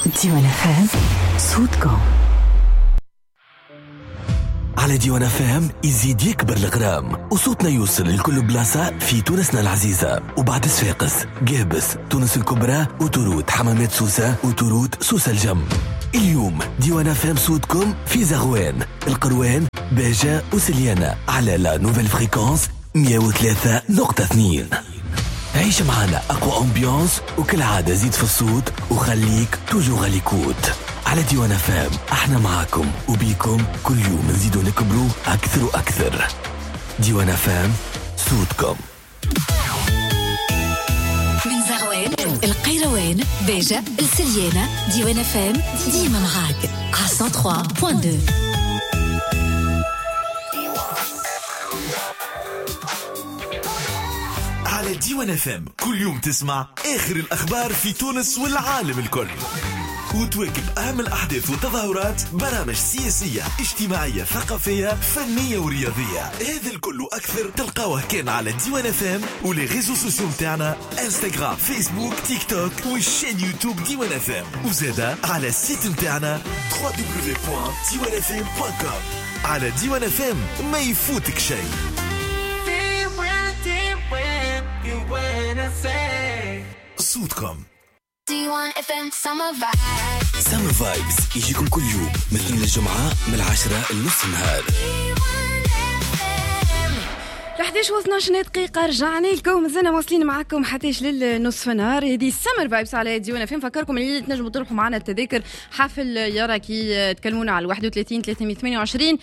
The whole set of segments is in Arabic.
ديوان FM صوتكم. على ديوان FM يزيد يكبر الغرام وصوتنا يوصل لكل بلاصة في تونسنا العزيزة. وبعد صفاقس، قابس، تونس الكبرى وتورود، حمامات سوسة وتورود سوسة الجم. اليوم ديوان FM صوتكم في زغوان، القروان، باجة وسليانة على لا نوفيل فريكونس 103.2. عيش معنا أقوى أمبيانس وكل عادة زيد في الصوت وخليك توجو غاليكوت. على ديوان FM احنا معاكم وبيكم كل يوم نزيدو نكبروا أكثر وأكثر. ديوان FM صوتكم. من زغوان، القيروان، باجة، السليانة، ديوان FM ديما معاك على 103.2. على ديوان FM كل يوم تسمع آخر الأخبار في تونس والعالم الكل، وتواكب أهم الأحداث والتظاهرات، برامج سياسية، اجتماعية، ثقافية، فنية ورياضية. هذا الكل أكثر تلقاوه كان على ديوان FM ولي ريزو سوسيو متاعنا، انستغرام، فيسبوك، تيك توك والشين يوتيوب ديوان FM، وزادا على السيت متاعنا www.diwanfm.com. على ديوان FM ما يفوتك شيء. صوتكم. ديوان FM Summer Vibes. Summer Vibes يجيكم كل يوم مثل الجمعة من 10 لنص النهار. 11 دقيقة رجعنا لكم، مازلنا واصلين معكم حتى للنصف نهار. هذه السمر فايبس على ديوان FM. نفكركم اللي تنجموا تروحوا معنا التذاكر حفل يارا كي تكلمونا على 31 328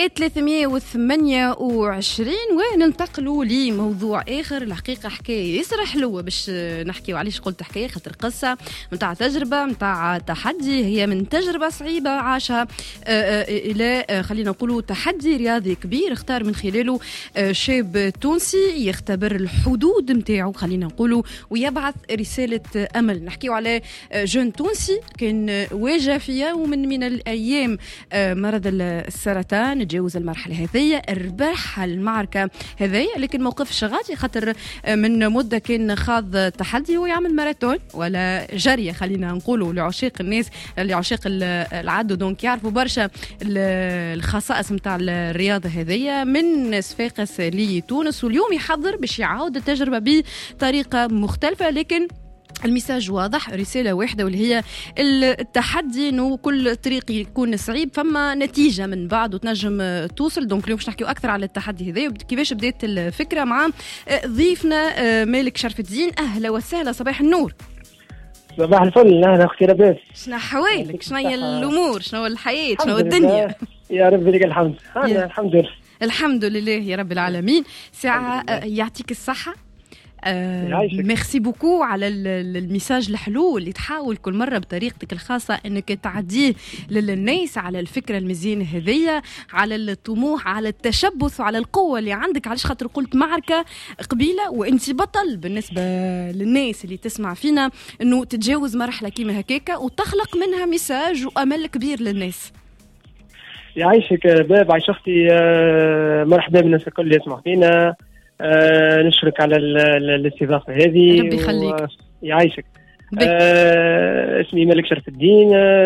328 وننتقلوا لموضوع آخر. الحقيقة حكاية ياسر حلوة باش نحكيو عليش. قلت حكاية خاطر قصة متاع تجربة متاع تحدي، هي من تجربة صعيبة عاشها إلى خلينا نقولوا تحدي رياضي كبير اختار من خلاله شاب تونسي يختبر الحدود متاعه خلينا نقولوا ويبعث رسالة أمل. نحكيو على جون تونسي كان واجه في يوم من الأيام مرض السرطان، تجاوز المرحلة هذه، ربح المعركة هذه، لكن موقفش غادي خاطر من مدة كان خاض تحدي ويعمل ماراثون ولا جرية خلينا نقولوا لعشاق الناس اللي عشاق العدو، دونك يعرفوا برشا الخصائص متاع الرياضة هذه من صفاقس لتونس، واليوم يحضر باش يعاود التجربة بطريقة مختلفة، لكن المساج واضح، رسالة واحدة واللي هي التحدي انه كل طريق يكون صعيب فما نتيجة من بعد وتنجم توصل. دونك اليوم باش نحكيو أكثر على التحدي هذا وكيفاش بدأت الفكرة مع ضيفنا مالك شرف الدين. أهلا وسهلا، صباح النور. صباح الفل. أهلا أختي لاباس، شنو حوالك؟ شنو هي الأمور؟ شنو الحياة؟ شنو الدنيا؟ يا رب لك الحمد. الحمد لله. الحمد لله يا رب العالمين. ساعة يعطيك الصحة. ميرسي بوكو على الميساج الحلو اللي تحاول كل مرة بطريقتك الخاصة انك تعديه للناس على الفكرة المزيانة هذية، على الطموح، على التشبث وعلى القوة اللي عندك. علاش خاطر قلت معركة قبيلة وانت بطل بالنسبة للناس اللي تسمع فينا انه تتجاوز مرحلة كيما هكاكا وتخلق منها ميساج وامل كبير للناس. يعيشك باب، عايش اختي. مرحبا بالناس الكل اللي يسمع فينا. نشكرك على الاستضافة هذه. ربي يخليك. يعيشك. اسمي مالك شرف الدين.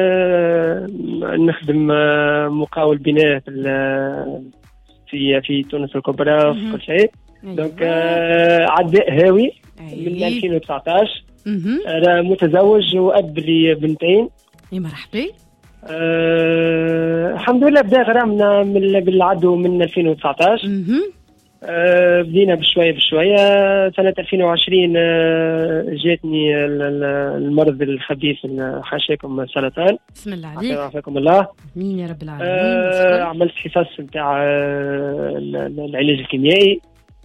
نخدم مقاول بناء في تونس الكبرى في كل شيء. دونك عداء هاوي من 2019. متزوج وأب لي بنتين. مرحبا. الحمد لله بدا غرامنا بالعدو من 2019. بدينا بشوية. سنة 2020 جاتني المرض الخبيث حاشاكم السرطان. بسم الله عليك. عافاكم الله. مين يا رب العالمين. عملت حصص نتاع العلاج الكيميائي.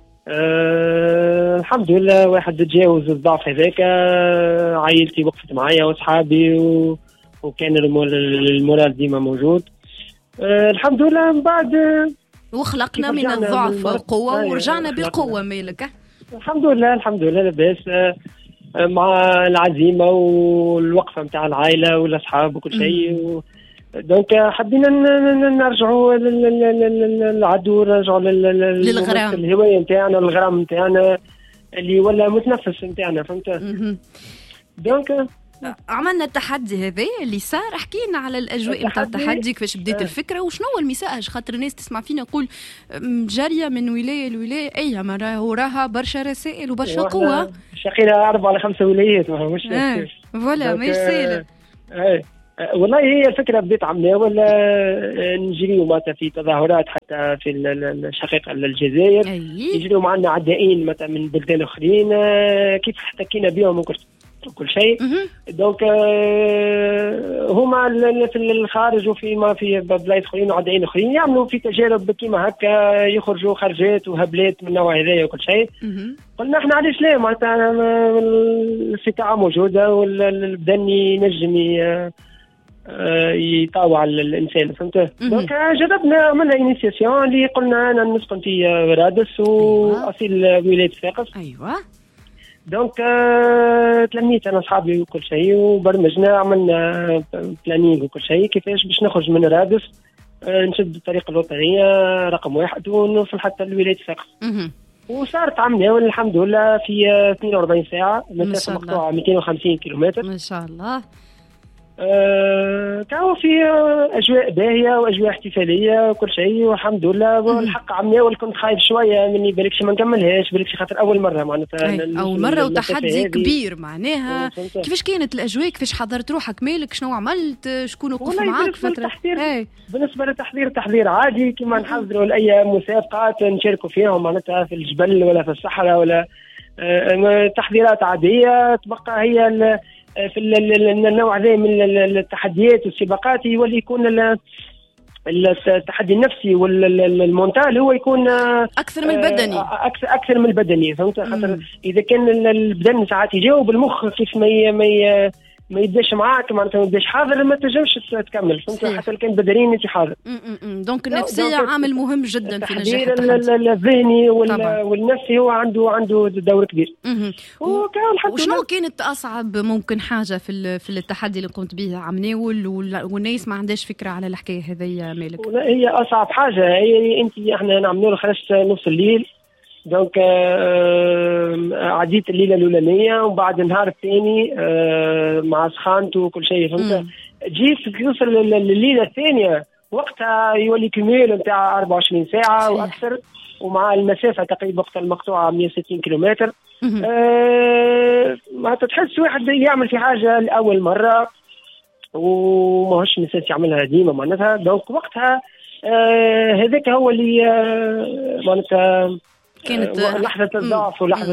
الحمد لله واحد تجاوز الضعف هذاك. عائلتي وقفت معايا واصحابي وكان المورال ديما موجود. الحمد لله. من بعد وخلقنا من الضعف قوة ورجعنا بقوة. مالك الحمد لله لاباس مع العزيمة والوقفة متاع العائلة والأصحاب وكل شيء. دونك حبينا نرجعوا للعدو، نرجعوا للغرام، الهواية متاعنا، الغرام متاعنا اللي ولا متنفس متاعنا، فهمت؟ دونك عملنا التحدي هذا اللي صار. احكي لنا على الاجواء نتاع التحدي، كيفاش بدات الفكره وشنو هو المساج، خاطر الناس تسمع فينا نقول جاريه من ولايه لولايه، اي ما وراها برشا رسائل وبرشا قوه. شقينا 4 ولا 5 ولايات مش فوالا ما يسال. والله هي الفكره بديت عمليه ولا نجريو معناتها في تظاهرات حتى في الشقيقه الجزائر، يجريو معنا عدائين مثلا من بلدان اخرين، كيف احتكينا بهم وكل شيء. دونك هما في الخارج وفي في بلاد اخرين وعدائين اخرين يعملوا في تجارب كيما هكا، يخرجوا خرجات وهبلات من النوع هذايا وكل شيء. قلنا احنا علاش لا، معناتها الاستطاعه موجوده والبدن ينجم يطاوع الانسان، فهمت؟ دونك جربنا عملنا انيسياسيون اللي قلنا انا نسكن في رادس واصيل ولايه صفاقس. ايوه. دونك تلميت انا اصحابي وكل شيء وبرمجنا، عملنا بلانينغ وكل شيء كيفاش باش نخرج من رادس، نشد الطريق الوطنيه رقم 1 ونوصل حتى لولايه صفاقس. وصارت عمليه والحمد لله في 42 ساعه، مسافه مقطوعه 250 كيلومتر ما شاء الله. كانوا في اجواء باهيه واجواء احتفاليه وكل شيء والحمد لله. والحق عمليه واللي كنت خايف شويه مني بالكش ما نكملهاش، بالكش خاطر اول مره معناتها اول مره وتحدي كبير معناها. كيفاش كانت الاجواء، كيفاش حضرت روحك، مالك شنو عملت، شكون وقف معاك فتره؟ بالنسبه للتحضير عادي كما نحضروا لاي مسابقات نشاركوا فيهم معناتها في الجبل ولا في الصحراء ولا تحضيرات عاديه. تبقى هي في النوع ذا من التحديات والسباقات يولي يكون التحدي النفسي والمونتال هو يكون اكثر من البدني، اكثر من البدني، فهمت؟ خاطر اذا كان البدن ساعات يجاوب المخ كيف ما يبداش معاك معناتها ما يبداش حاضر ما تنجمش تكمل، فهمت؟ حتى كان بدنيا انت حاضر. دونك النفسيه عامل مهم جدا في نجاح التحدي. الذهني والنفسي هو عنده دور كبير. وشنو كانت اصعب ممكن حاجه في التحدي اللي قمت به عمناول والناس ما عندهاش فكره على الحكايه هذيا مالك؟ هي اصعب حاجه هي احنا نعملوا خرجت نص الليل، دونك عديت الليله الاولانيه وبعد النهار الثاني مع سخانته وكل شيء، فهمت؟ جيت توصل لليله الثانيه وقتها يولي كميل نتاع 24 ساعه واكثر، ومع المسافه تقريبا وقت المقطوعه 160 كيلومتر. ما تحس واحد يعمل في حاجه لاول مره وماهوش مساس يعملها ديما معناتها. دونك وقتها هذاك هو اللي معناتها كانت لحظة الضعف ولحظة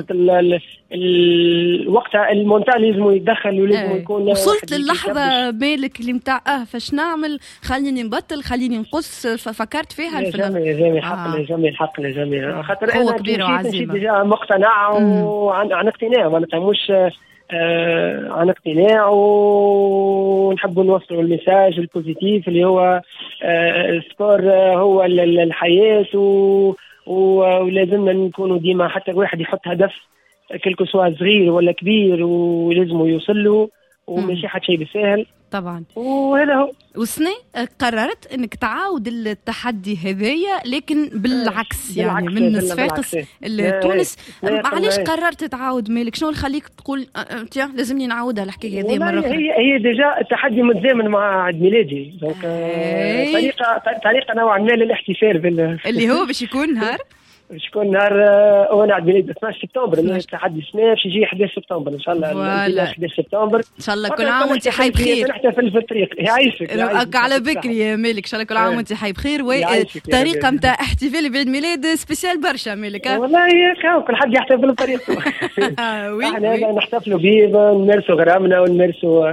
وقتها المونتال لازم يتدخل ولازم يكون. وصلت للحظة بالك اللي متاع فاش نعمل، خليني نبطل، خليني نقص، فكرت فيها جميل الحق لجميع خاطر أنا كبير وعزيمة ديجا مقتنع وعن اقتناع معناتها مش عن اقتناع، ونحب نوصل الميساج البوزيتيف اللي هو السبور هو الحياة ولازمنا نكونوا ديما حتى الواحد يحط هدف كلكو سواء صغير ولا كبير ولازم يوصل له وماشي حد شيء بالسهل طبعا. وهذا هو. وسنة قررت انك تعاود التحدي هذايا لكن بالعكس يعني من صفاقس لتونس. علاش قررت تعاود مالك؟ شنو اللي خليك تقول لازمني نعاودها الحكايه هذه مره اخرى؟ هي ديجا التحدي متزامن مع عيد ميلادي، دونك طريقه نوعا ما للاحتفال اللي هو باش يكون نهار باش يكون نهار وانا عيد ميلادي 12 سبتمبر. التحدي السنه باش يجي 11 سبتمبر ان شاء الله. 11 سبتمبر ان شاء الله. كل عام وانت حي بخير. نحتفل في الطريق. يعيشك على بكري يا مالك. ان شاء الله كل عام وانت حي بخير. وطريقه نتاع احتفال بعيد ميلاد سبيسيال برشا مالك. والله كل حد يحتفل بطريقته. احنا نحتفلوا به نمارسوا غرامنا ونمارسوا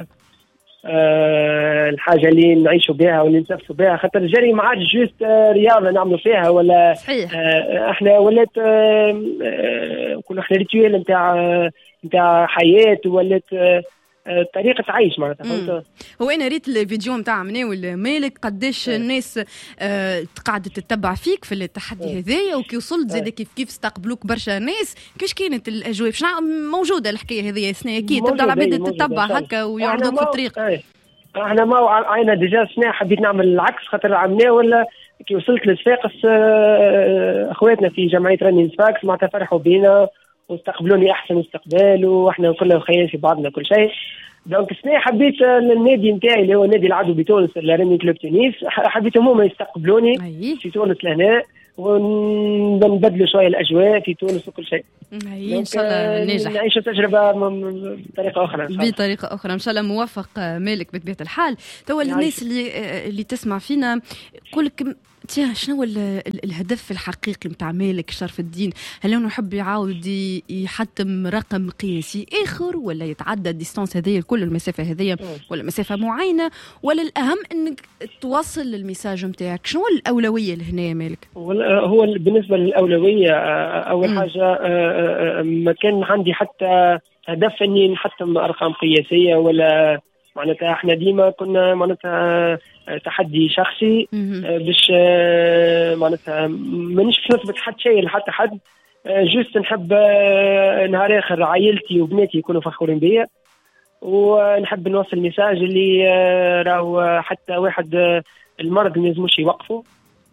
الحاجه اللي نعيشوا بها واللي نتنفسوا بها، خاطر الجري ما عادش جوست رياضه نعملوا فيها ولا صحيح. احنا ولات كنا احنا ريتويل نتاع حياه ولات طريقة عيش معناتها. هو أنا ريت الفيديو متاع مناول مالك قداش الناس قاعدة تتبع فيك في التحدي هذايا، وكي وصلت زاد كيف استقبلوك برشا ناس. كيش كانت الأجواء؟ باش موجودة الحكاية هذيا سنة أكيد تبدا العباد تتبع هكا ويعرضوك في الطريق. احنا ما عينا ديجا سنة حبيت نعمل العكس، خاطر عملناه ولا كي وصلت لصفاقس اخواتنا في جمعية رنين صفاقس معناتها فرحوا بينا واستقبلوني احسن استقبال، واحنا كلنا خيال في بعضنا كل شيء. دونك سنة حبيت النادي نتاعي اللي هو النادي العدو بتونس ريمي كلوب تونس، حبيتهم هما يستقبلوني في تونس لهنا ونبدلوا شويه الاجواء في تونس وكل شيء. ان شاء الله ننجح نعيش تجربه بطريقه اخرى بطريقه اخرى ان شاء الله. موفق مالك بطبيعه الحال. توا الناس اللي تسمع فينا كلك شنو الهدف الحقيقي متاع مالك شرف الدين؟ هل انه يحب يعاود يحتم رقم قياسي اخر، ولا يتعدى الديستانس هذه كل المسافه هذه، ولا مسافه معينه، ولا الاهم انك توصل الميساج نتاعك؟ شنو الاولويه لهنا يا مالك؟ هو بالنسبه للاولويه اول حاجه ما كان عندي حتى هدف اني نحتم ارقام قياسيه، ولا معناتها احنا ديما كنا معناتها تحدي شخصي باش معناتها مانيش في نسبة حد شيء لحتى حد، جوست نحب نهار اخر عائلتي وبناتي يكونوا فخورين بيا، ونحب نوصل ميساج اللي راهو حتى واحد المرض ما لازموش يوقفوا،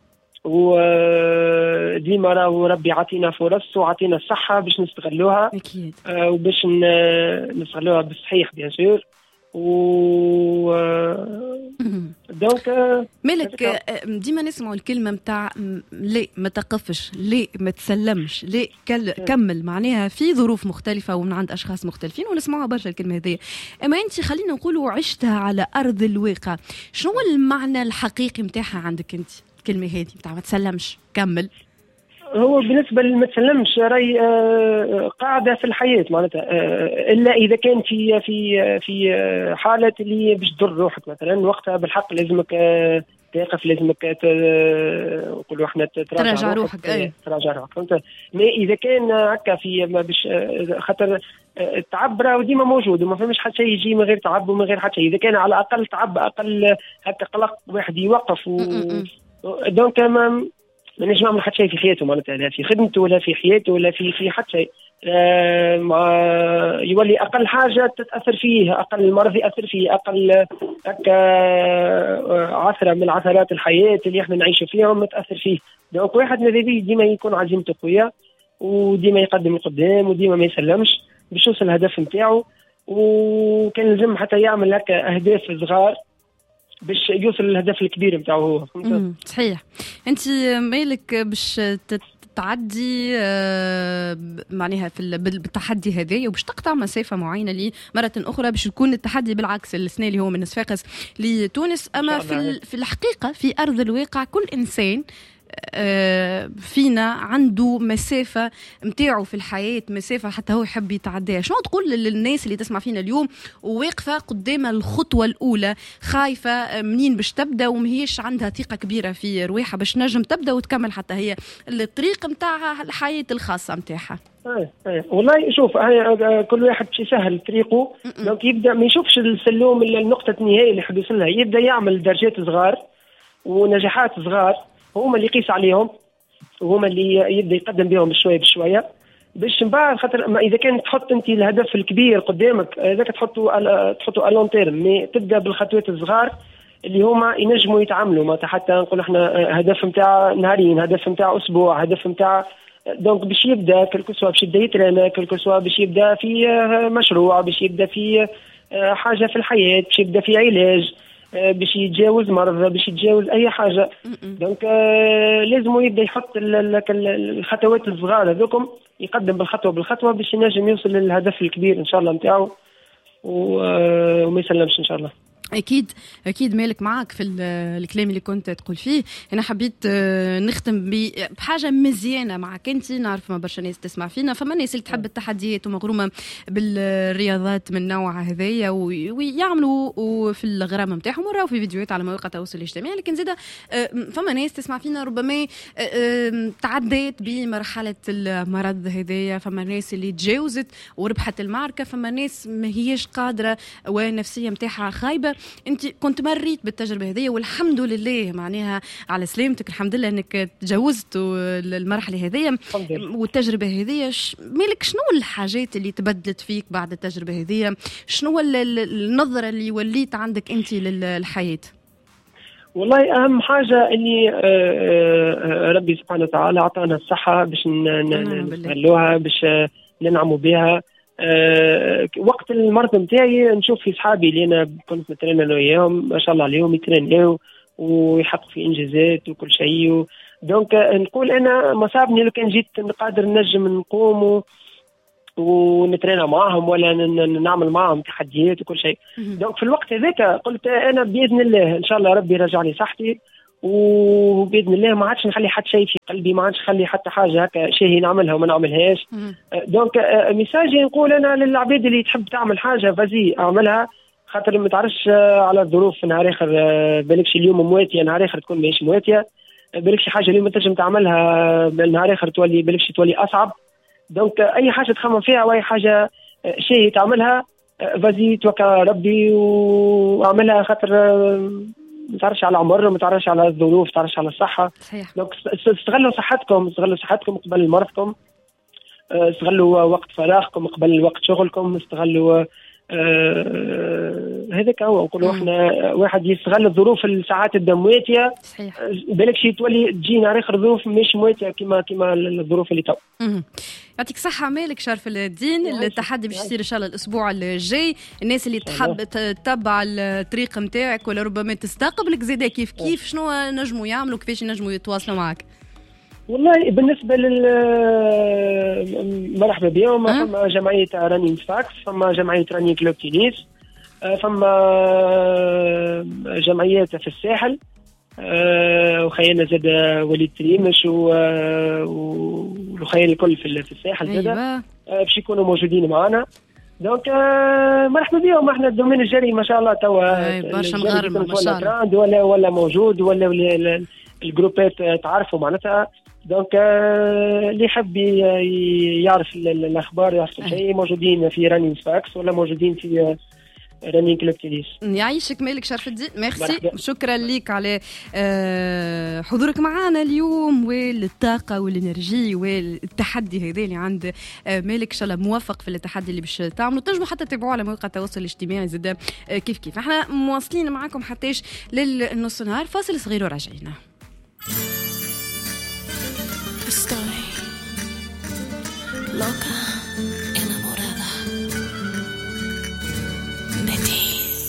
وديما راهو ربي عطينا فرص وعطينا الصحة باش نستغلوها أكيد. وباش نستغلوها بالصحيح بيان سور. و دونك مالك ديما نسمعوا الكلمه متاع ليه ما تقفش، ليه ما تسلمش، ليه كمل، معناها في ظروف مختلفه ومن عند اشخاص مختلفين ونسمعها برشا الكلمه هذه. اما انت خلينا نقولوا عشتها على ارض الواقع، شنو المعنى الحقيقي متاعها عندك انت الكلمه هذه متاع ما تسلمش كمل؟ هو بالنسبة لما تسلمش راي قاعدة في الحياة معناتها، إلا إذا كان في حالة اللي باش تضر روحك مثلا، وقتها بالحق لازمك تقف، لازمك نقولوا احنا تراجع روحك. تراجع روحك فهمت. ما إذا كان هكا في ما باش خاطر التعب راه ديما موجود وما فهمش حتى شيء يجي من غير تعب ومن غير حتى شيء. إذا كان على الأقل تعب أقل هكا قلق واحد يوقف دونك ما نجم نعمل حتى شيء في حياته معناتها، لا في خدمته ولا في حياته ولا في حتى شيء. يولي اقل حاجه تتاثر فيه، اقل مرض ياثر فيه، اقل هكا عثره من عثرات الحياه اللي احنا نعيش فيهم تاثر فيه. دونك واحد ماذا بيه ديما يكون عزيمته قويه، وديما يقدم القدام، وديما ما يسلمش باش يوصل الهدف نتاعو. وكان لازم حتى يعمل هكا اهداف صغار باش يوصل للهدف الكبير نتاعو هو. صحيح. انت مالك باش تعدي معناها بالتحدي هذا وباش تقطع مسافه معينه لي مره اخرى باش يكون التحدي بالعكس السنه اللي هو من صفاقس لتونس. اما في الحقيقه في ارض الواقع كل انسان فينا عنده مسافة متاعه في الحياة، مسافة حتى هو يحب يتعديها. شنو تقول للناس اللي تسمع فينا اليوم وواقفة قدام الخطوة الأولى، خايفة منين باش تبدأ ومهيش عندها ثقة كبيرة في روحها باش نجم تبدأ وتكمل حتى هي الطريق متاعها الحياة الخاصة متاعها؟ والله شوف كل واحد باش يسهل طريقه. دونك يبدأ ما يشوفش السلوم النقطة النهائية اللي حدوث لها، يبدأ يعمل درجات صغار ونجاحات صغار هما اللي يقيس عليهم، وهما اللي يبدا يقدم بهم بشويه بشويه باش من بعد. خاطر اذا كان تحط انت الهدف الكبير قدامك هذاك تحطه الون تيرم، تبدا بالخطوات الصغار اللي هما ينجموا يتعاملوا معناتها. حتى نقول احنا هدف نتاع نهارين، هدف نتاع اسبوع، هدف نتاع دونك باش يبدا كلكو سوا باش يبدا يترينا، كلكو سوا باش يبدا في مشروع، باش يبدا في حاجه في الحياه، باش يبدا في علاج، باش يتجاوز مرض، باش يتجاوز اي حاجه. دونك لازم يبدا يحط الخطوات الصغار هذوكم، يقدم بالخطوه بالخطوه باش ينجم يوصل للهدف الكبير ان شاء الله نتاعو وما يسلمش ان شاء الله. أكيد مالك معك في الكلام اللي كنت تقول فيه. أنا حبيت نختم بحاجة مزيانة معك أنت. نعرف ما برشا ناس تسمع فينا، فما ناس اللي تحب التحديات ومغرومة بالرياضات من نوع هذايا ويعملوا في الغرام نتاعهم وراو في فيديوهات على مواقع التواصل الاجتماعي. لكن زيدا فما ناس تسمع فينا ربما تعديت بمرحلة المرض هذايا، فما ناس اللي تجاوزت وربحت المعركة، فما ناس ما هيش قادرة والنفسية نتاعها خايبة. انت كنت مريت بالتجربه هذه والحمد لله معناها على سلامتك، الحمد لله انك تجاوزت المرحله هذه والتجربه هذه. مالك شنو الحاجات اللي تبدلت فيك بعد التجربه هذه؟ شنو النظره اللي وليت عندك انت للحياه؟ والله اهم حاجه اني ربي سبحانه وتعالى اعطانا الصحه باش نستغلوها، باش ننعموا بها. وقت المرض نتاعي نشوف في صحابي اللي انا كنت نترينا انا وياهم ما شاء الله عليهم يتريناو ويحققوا في انجازات وكل شيء. دونك نقول انا ما صابني لو كان جيت قادر نجم نقوم ونترينا معهم ولا نعمل معهم تحديات وكل شيء. دونك في الوقت هذاك قلت انا باذن الله ان شاء الله ربي يرجع لي صحتي، وباذن الله ما عادش نخلي حتى شيء في قلبي، ما عادش نخلي حتى حاجه هكا شيء نعملها وما نعملهاش. دونك ميساجي نقول انا للعباد اللي تحب تعمل حاجه فازي اعملها، خاطر ما تعرفش على الظروف نهار اخر بالكش اليوم مواتيه نهار اخر تكون ماهيش مواتيه، بالكش حاجه اليوم تنجم تعملها نهار اخر تولي بالكش تولي اصعب. دونك اي حاجه تخمم فيها واي حاجه شيء تعملها فازي توكل ربي واعملها، خاطر ما تعرفش على عمر، ما تعرفش على الظروف، ما تعرفش على الصحه. صحيح. دونك استغلوا صحتكم قبل مرضكم، استغلوا وقت فراغكم قبل وقت شغلكم، استغلوا هذاك هو نقولوا احنا واحد يستغل الظروف الساعات الدمواتيه. صحيح. بالك شي تولي تجينا اخر ظروف مش مواتيه كما الظروف اللي تو. يعطيك صحة مالك شرف الدين. التحدي باش يصير ان شاء الله الاسبوع الجاي. الناس اللي تحب تتبع الطريق نتاعك ولا ربما تستقبلك زيدا كيف شنو نجموا يعملوا، كيفاش نجموا يتواصلوا معك؟ والله بالنسبه مرحبا بهم. فما جمعيه رانين فاكس، فما جمعيه رانين كلوب تينيس، فما جمعيات في الساحل، وخيالنا زاد وليد تريمش والخيال الكل في الساحل زاد باش يكونوا موجودين معنا. دونك مرحبا بهم. احنا الدومين الجري ما شاء الله توا برشا مغاربه ما شاء الله ولا موجود ولا الجروبات تعرفوا معناتها. دونك اللي يحب يعرف الاخبار يعرف شيء موجودين في رانين فاكس ولا موجودين في رانين كلوب تينيس. يعيشك مالك شرف الدين. ميرسي، شكرا لك على حضورك معنا اليوم والطاقه والانرجي والتحدي هذا اللي عند مالك. ان شاء الله موفق في التحدي اللي باش تعملوا. تنجموا حتى تتابعوه على مواقع التواصل الاجتماعي زاد كيف احنا مواصلين معكم حتىش للنص نهار. فاصل صغير وراجعين. Estoy loca.